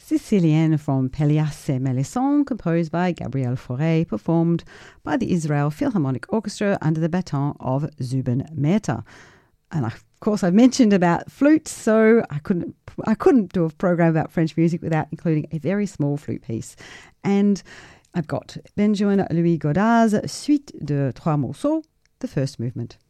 Sicilienne from Pelléas et Melisson, composed by Gabriel Fauré, performed by the Israel Philharmonic Orchestra under the baton of Zubin Mehta. And of course, I've mentioned about flutes, so I couldn't do a program about French music without including a very small flute piece. And I've got Benjamin Louis Godard's Suite de Trois Morceaux, the first movement.